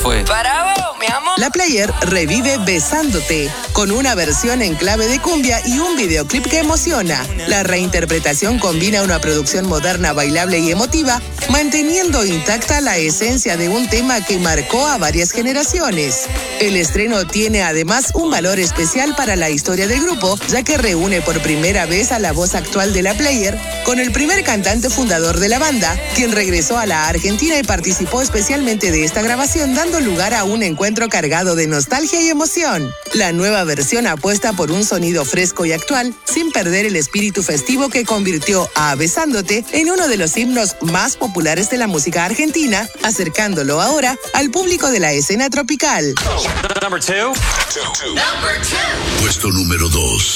fue. Para vos, mi amor. La Player revive Besándote, con una versión en clave de cumbia y un videoclip que emociona. La reinterpretación combina una producción moderna, bailable y emotiva, manteniendo intacta la esencia de un tema que marcó a varias generaciones. El estreno tiene además un valor especial para la historia del grupo, ya que reúne por primera vez a la voz actual de La Player con el primer cantante fundador de la banda, quien regresó a la Argentina y participó especialmente de esta grabación, dando lugar a un encuentro cargado de nostalgia y emoción. La nueva versión apuesta por un sonido fresco y actual, sin perder el espíritu festivo que convirtió a Besándote en uno de los himnos más populares de la música argentina, acercándolo ahora al público de la escena tropical. Puesto número 2.